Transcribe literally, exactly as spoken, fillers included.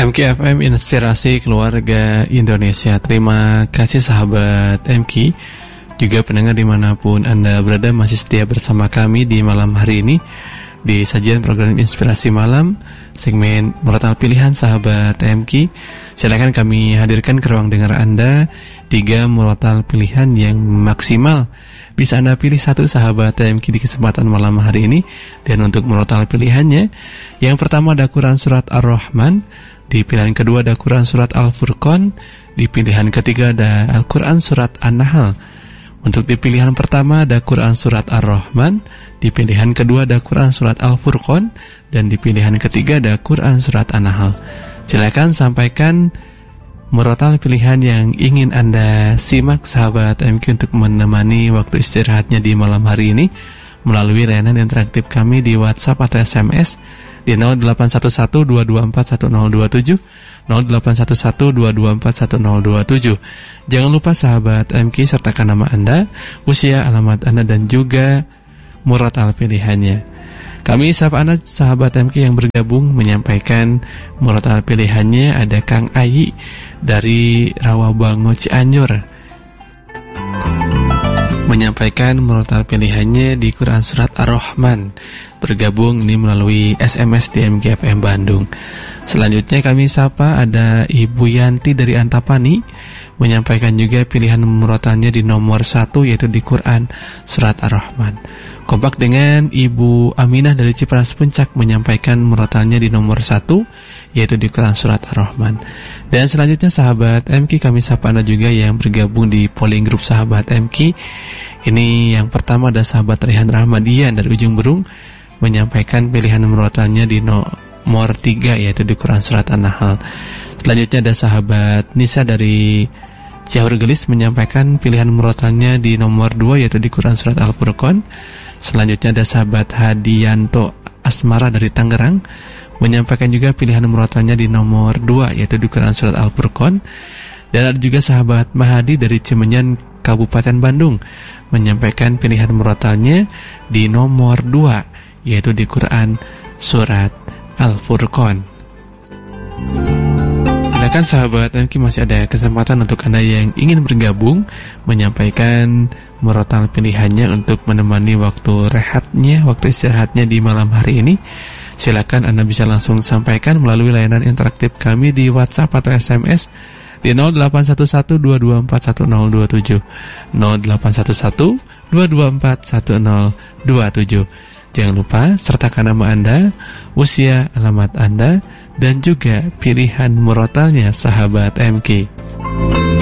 M K F M Inspirasi Keluarga Indonesia. Terima kasih sahabat M K, juga pendengar dimanapun Anda berada, masih setia bersama kami di malam hari ini di sajian program Inspirasi Malam, segmen Murotal Pilihan sahabat M K. Silakan kami hadirkan ke ruang dengar Anda tiga murotal pilihan yang maksimal bisa Anda pilih satu sahabat M K di kesempatan malam hari ini. Dan untuk murotal pilihannya, yang pertama ada Quran Surat Ar-Rahman, di pilihan kedua ada Quran Surat Al-Furqan, di pilihan ketiga ada Al-Quran Surat An-Nahl. Untuk di pilihan pertama ada Quran Surat Ar-Rahman, di pilihan kedua ada Quran Surat Al-Furqan, dan di pilihan ketiga ada Quran Surat An-Nahl. Silakan sampaikan murotal pilihan yang ingin Anda simak sahabat M Q untuk menemani waktu istirahatnya di malam hari ini melalui layanan interaktif kami di WhatsApp atau S M S di nol delapan satu satu dua dua empat satu nol dua tujuh, nol delapan satu satu dua dua empat satu nol dua tujuh. Jangan lupa sahabat M K sertakan nama Anda, usia, alamat Anda, dan juga murotal pilihannya. Kami sapa Anda sahabat M K yang bergabung menyampaikan murotal pilihannya. Ada Kang Ayi dari Rawabango Cianjur menyampaikan murotal pilihannya di Quran Surat Ar-Rahman, bergabung ini melalui S M S di M K F M Bandung. Selanjutnya kami sapa ada Ibu Yanti dari Antapani, menyampaikan juga pilihan murotalnya di nomor satu, yaitu di Quran Surat Ar-Rahman. Kompak dengan Ibu Aminah dari Cipanas Puncak, menyampaikan murotalnya di nomor satu, yaitu di Quran Surat Ar-Rahman. Dan selanjutnya sahabat M K, kami sapa Anda juga yang bergabung di polling group sahabat M K. Ini yang pertama ada sahabat Rehan Rahmadian dari Ujung Berung, menyampaikan pilihan murotalnya di nomor tiga, yaitu di Quran Surat An-Nahl. Selanjutnya ada sahabat Nisa dari Ciaur Gelis, menyampaikan pilihan murotalnya di nomor dua, yaitu di Quran Surat Al-Furqan. Selanjutnya ada sahabat Hadianto Asmara dari Tangerang, menyampaikan juga pilihan murotalnya di nomor dua, yaitu di Quran Surat Al-Furqan. Dan ada juga sahabat Mahadi dari Cimenyan Kabupaten Bandung, menyampaikan pilihan murotalnya di nomor dua, yaitu di Quran Surat Al-Furqan. Silakan sahabat M K, masih ada kesempatan untuk Anda yang ingin bergabung menyampaikan murotal pilihannya untuk menemani waktu rehatnya, waktu istirahatnya di malam hari ini. Silakan Anda bisa langsung sampaikan melalui layanan interaktif kami di WhatsApp atau S M S di nol delapan satu satu dua dua empat satu nol dua tujuh, nol delapan satu satu dua dua empat satu nol dua tujuh. Jangan lupa sertakan nama Anda, usia, alamat Anda, dan juga pilihan murotalnya sahabat M K.